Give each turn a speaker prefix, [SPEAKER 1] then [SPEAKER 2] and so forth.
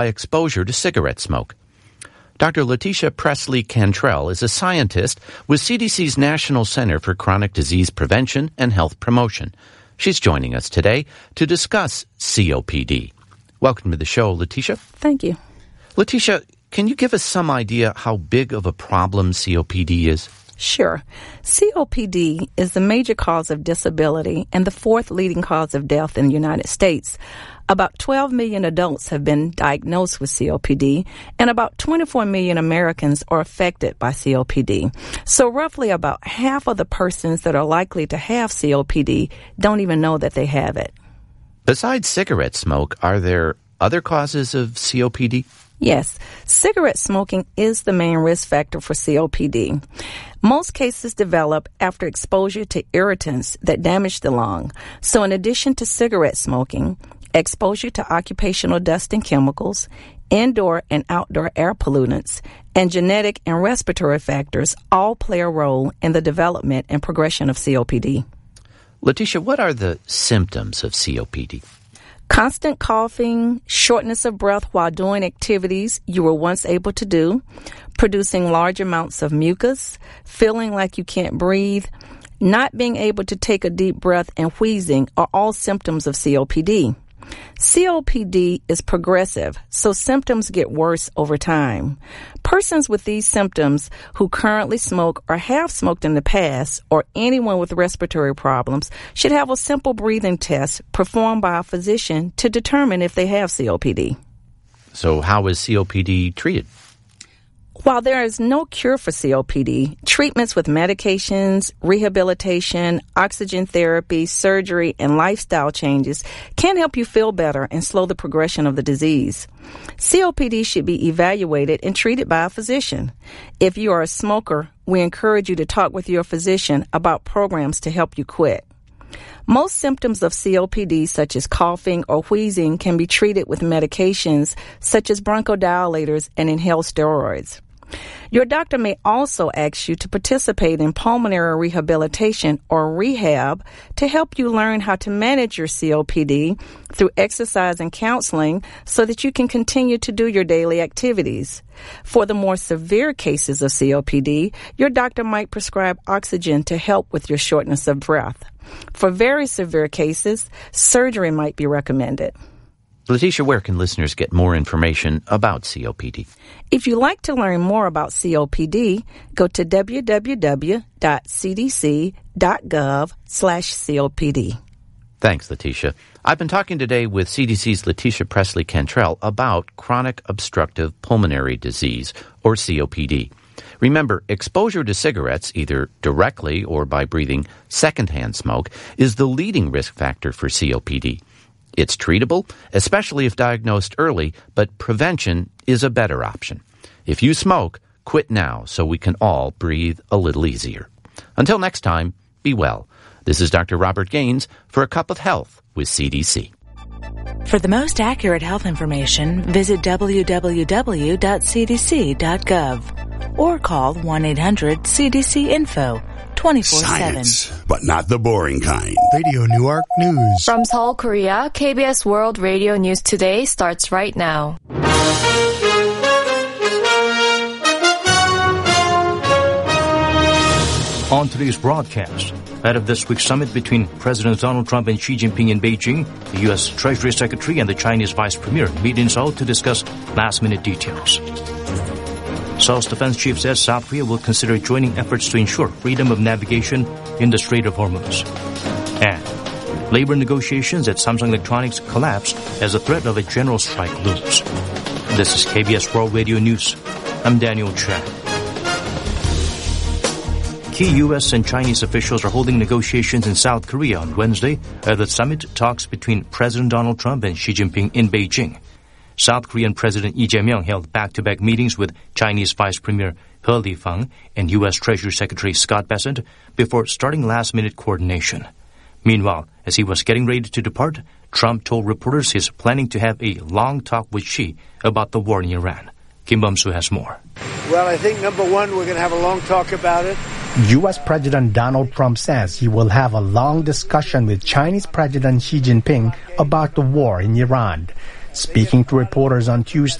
[SPEAKER 1] by exposure to cigarette smoke. Dr. Letitia Presley-Cantrell is a scientist with CDC's National Center for Chronic Disease Prevention and Health Promotion. She's joining us today to discuss COPD. Welcome to the show, Letitia.
[SPEAKER 2] Thank you.
[SPEAKER 1] Letitia, can you give us some idea how big of a problem COPD is?
[SPEAKER 2] Sure. COPD is the major cause of disability and the fourth leading cause of death in the United States. About 12 million adults have been diagnosed with COPD, and about 24 million Americans are affected by COPD. So roughly about half of the persons that are likely to have COPD don't even know that they have it.
[SPEAKER 1] Besides cigarette smoke, are there other causes of COPD?
[SPEAKER 2] Yes, cigarette smoking is the main risk factor for COPD. Most cases develop after exposure to irritants that damage the lung. So in addition to cigarette smoking, exposure to occupational dust and chemicals, indoor and outdoor air pollutants, and genetic and respiratory factors all play a role in the development and progression of COPD.
[SPEAKER 1] Letitia, what are the symptoms of COPD?
[SPEAKER 2] Constant coughing, shortness of breath while doing activities you were once able to do, producing large amounts of mucus, feeling like you can't breathe, not being able to take a deep breath, and wheezing are all symptoms of COPD. COPD is progressive, so symptoms get worse over time. Persons with these symptoms who currently smoke or have smoked in the past, or anyone with respiratory problems, should have a simple breathing test performed by a physician to determine if they have COPD.
[SPEAKER 1] So how is COPD treated?
[SPEAKER 2] While there is no cure for COPD, treatments with medications, rehabilitation, oxygen therapy, surgery, and lifestyle changes can help you feel better and slow the progression of the disease. COPD should be evaluated and treated by a physician. If you are a smoker, we encourage you to talk with your physician about programs to help you quit. Most symptoms of COPD, such as coughing or wheezing, can be treated with medications such as bronchodilators and inhaled steroids. Your doctor may also ask you to participate in pulmonary rehabilitation or rehab to help you learn how to manage your COPD through exercise and counseling so that you can continue to do your daily activities. For the more severe cases of COPD, your doctor might prescribe oxygen to help with your shortness of breath. For very severe cases, surgery might be recommended.
[SPEAKER 1] Letitia, where can listeners get more information about COPD?
[SPEAKER 2] If you'd like to learn more about COPD, go to www.cdc.gov/COPD.
[SPEAKER 1] Thanks, Letitia. I've been talking today with CDC's Letitia Presley-Cantrell about chronic obstructive pulmonary disease, or COPD. Remember, exposure to cigarettes, either directly or by breathing secondhand smoke, is the leading risk factor for COPD. It's treatable, especially if diagnosed early, but prevention is a better option. If you smoke, quit now so we can all breathe a little easier. Until next time, be well. This is Dr. Robert Gaines for A Cup of Health with CDC.
[SPEAKER 3] For the most accurate health information, visit www.cdc.gov or call 1-800-CDC-INFO 24/7.
[SPEAKER 4] Science, but not the boring kind.
[SPEAKER 5] Radio Newark News.
[SPEAKER 6] From Seoul, Korea, KBS World Radio News Today starts right now.
[SPEAKER 7] On today's broadcast, ahead of this week's summit between Presidents Donald Trump and Xi Jinping in Beijing, the U.S. Treasury Secretary and the Chinese Vice Premier meet in Seoul to discuss last-minute details. Seoul's defense chief says South Korea will consider joining efforts to ensure freedom of navigation in the Strait of Hormuz. And labor negotiations at Samsung Electronics collapse as the threat of a general strike looms. This is KBS World Radio News. I'm Daniel Chan. Key U.S. and Chinese officials are holding negotiations in South Korea on Wednesday at the summit talks between President Donald Trump and Xi Jinping in Beijing. South Korean President Lee Jae-myung held back-to-back meetings with Chinese Vice Premier He Lifang and U.S. Treasury Secretary Scott Bessent before starting last-minute coordination. Meanwhile, as he was getting ready to depart, Trump told reporters he's planning to have a long talk with Xi about the war in Iran. Kim Bum-soo has more.
[SPEAKER 8] Well, I think, number one, we're going to have a long talk about it.
[SPEAKER 5] U.S. President Donald Trump says he will have a long discussion with Chinese President Xi Jinping about the war in Iran. Speaking to reporters on Tuesday,